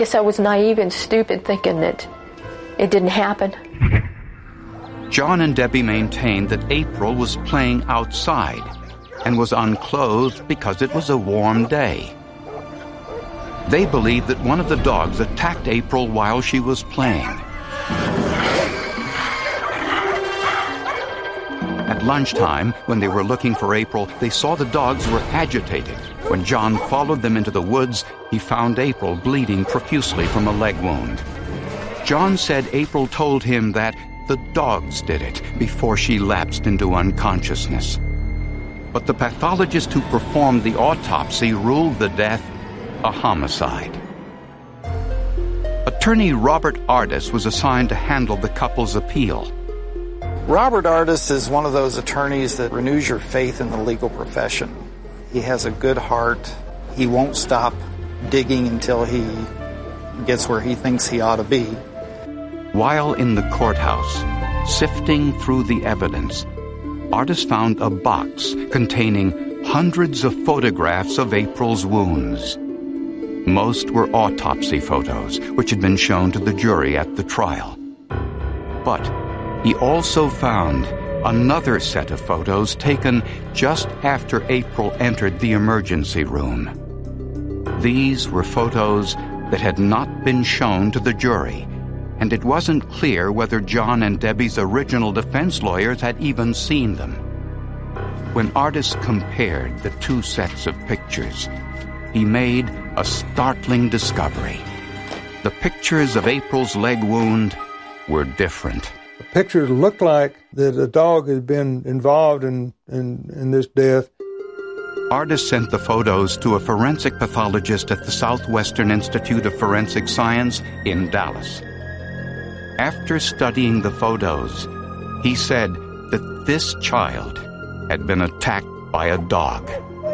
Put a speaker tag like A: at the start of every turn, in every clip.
A: guess I was naive and stupid thinking that it didn't happen.
B: John and Debbie maintained that April was playing outside and was unclothed because it was a warm day. They believed that one of the dogs attacked April while she was playing. At lunchtime, when they were looking for April, they saw the dogs were agitated. When John followed them into the woods, he found April bleeding profusely from a leg wound. John said April told him that the dogs did it before she lapsed into unconsciousness. But the pathologist who performed the autopsy ruled the death a homicide. Attorney Robert Ardis was assigned to handle the couple's appeal.
C: Robert Ardis is one of those attorneys that renews your faith in the legal profession. He has a good heart. He won't stop digging until he gets where he thinks he ought to be.
B: While in the courthouse, sifting through the evidence, Ardis found a box containing hundreds of photographs of April's wounds. Most were autopsy photos, which had been shown to the jury at the trial. But he also found another set of photos taken just after April entered the emergency room. These were photos that had not been shown to the jury, and it wasn't clear whether John and Debbie's original defense lawyers had even seen them. When Ardis compared the two sets of pictures, he made a startling discovery. The pictures of April's leg wound were different.
D: The pictures looked like that a dog had been involved in this death.
B: Ardis sent the photos to a forensic pathologist at the Southwestern Institute of Forensic Science in Dallas. After studying the photos, he said that this child had been attacked by a dog.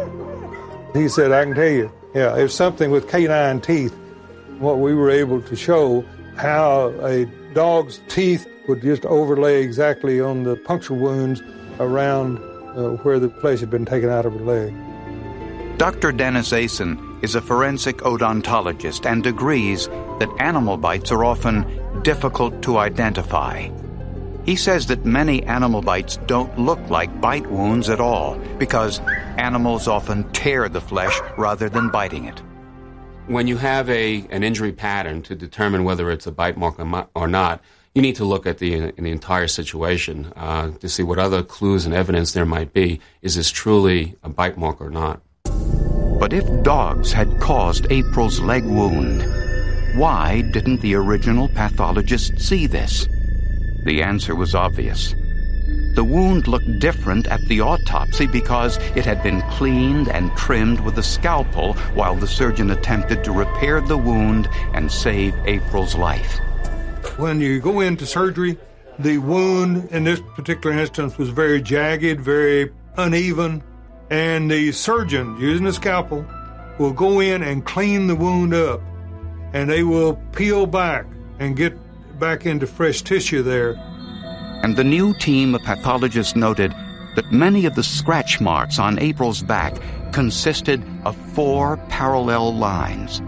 D: He said, I can tell you, it was something with canine teeth. What we were able to show, how a dog's teeth would just overlay exactly on the puncture wounds around where the flesh had been taken out of her leg.
B: Dr. Dennis Asen is a forensic odontologist and agrees that animal bites are often difficult to identify. He says that many animal bites don't look like bite wounds at all because animals often tear the flesh rather than biting it.
E: When you have an injury pattern to determine whether it's a bite mark or not, you need to look at the entire situation to see what other clues and evidence there might be. Is this truly a bite mark or not?
B: But if dogs had caused April's leg wound, why didn't the original pathologist see this? The answer was obvious. The wound looked different at the autopsy because it had been cleaned and trimmed with a scalpel while the surgeon attempted to repair the wound and save April's life.
D: When you go into surgery, the wound in this particular instance was very jagged, very uneven, and the surgeon, using a scalpel, will go in and clean the wound up, and they will peel back and get back into fresh tissue there.
B: And the new team of pathologists noted that many of the scratch marks on April's back consisted of 4 parallel lines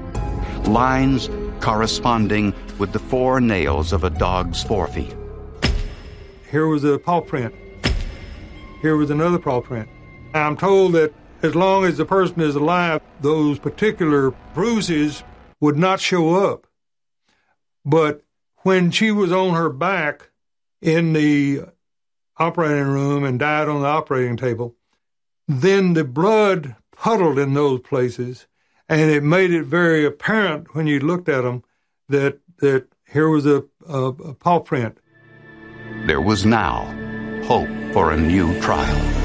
B: corresponding with the 4 nails of a dog's forefeet.
D: Here was a paw print. Here was another paw print. I'm told that as long as the person is alive, those particular bruises would not show up. But when she was on her back in the operating room and died on the operating table, then the blood puddled in those places, and it made it very apparent when you looked at them that here was a paw print.
B: There was now hope for a new trial.